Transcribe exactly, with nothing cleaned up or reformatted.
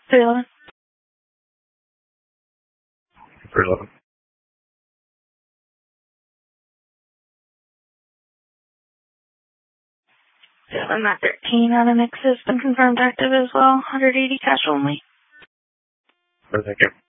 three eleven. three eleven. seven nine thirteen out of Nexus, been confirmed active as well. one eighty cash only. Thank you.